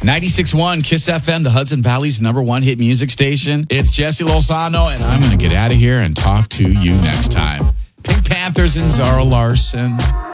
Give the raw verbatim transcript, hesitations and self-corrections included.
ninety-six point one Kiss F M, the Hudson Valley's number one hit music station. It's Jesse Lozano, and I'm going to get out of here and talk to you next time. Pink Panthers and Zara Larson.